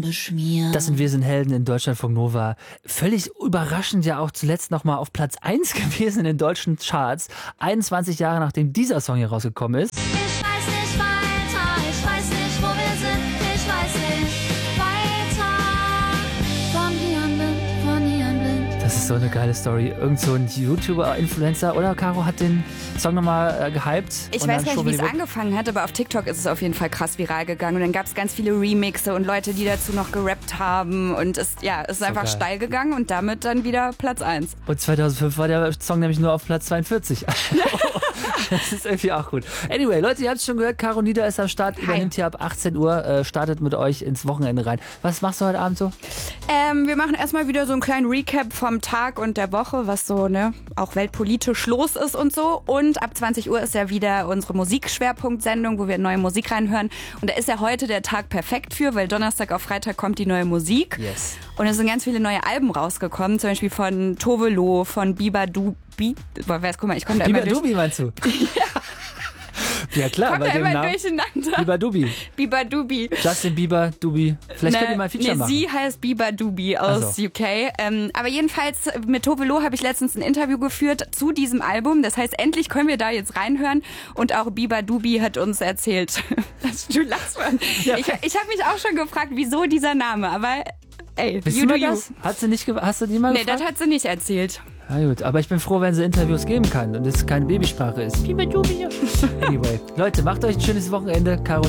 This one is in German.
beschmiert. Das sind Wir sind Helden in Deutschlandfunk Nova. Völlig überraschend ja auch zuletzt nochmal auf Platz 1 gewesen in den deutschen Charts. 21 Jahre nachdem dieser Song hier rausgekommen ist. Ich weiß nicht weiter, ich weiß nicht, wo wir sind, ich weiß nicht weiter. Von hier an blind. Das ist so eine geile Story. Irgend so ein YouTuber, Influencer, oder Caro, hat den Song nochmal gehypt. Ich weiß gar nicht, wie es angefangen hat, aber auf TikTok ist es auf jeden Fall krass viral gegangen. Und dann gab es ganz viele Remixe und Leute, die dazu noch gerappt haben. Und es ist einfach geil. steil gegangen und damit dann wieder Platz 1. Und 2005 war der Song nämlich nur auf Platz 42. Das ist irgendwie auch gut. Anyway, Leute, ihr habt es schon gehört, Caro Nieder ist am Start, übernimmt hier ab 18 Uhr, startet mit euch ins Wochenende rein. Was machst du heute Abend so? Wir machen erstmal wieder so einen kleinen Recap vom Tag und der Woche, was so auch weltpolitisch los ist und so. Und ab 20 Uhr ist ja wieder unsere Musikschwerpunktsendung, wo wir neue Musik reinhören. Und da ist ja heute der Tag perfekt für, weil Donnerstag auf Freitag kommt die neue Musik. Yes. Und es sind ganz viele neue Alben rausgekommen, zum Beispiel von Tove Lo, von Biba Dubi. Guck mal, ich komme da immer Biba durch. Dubi meinst du? Ja klar, Kommt bei da dem immer Namen. durcheinander. Biba Dubi. Biba Dubi. Justin Bieber, Dubi. Vielleicht könnt ihr mal ein Feature machen. Sie heißt Biba Dubi aus UK. Aber jedenfalls mit Tove Lo habe ich letztens ein Interview geführt zu diesem Album. Das heißt, endlich können wir da jetzt reinhören. Und auch Biba Dubi hat uns erzählt. Du lachst mal. Ja. Ich habe mich auch schon gefragt, wieso dieser Name. Aber ey, Wisst you du do you. das? Hast du die mal Nee, gefragt? das hat sie nicht erzählt. Na gut, aber ich bin froh, wenn sie Interviews geben kann und es keine Babysprache ist. Anyway, Leute, macht euch ein schönes Wochenende. Caro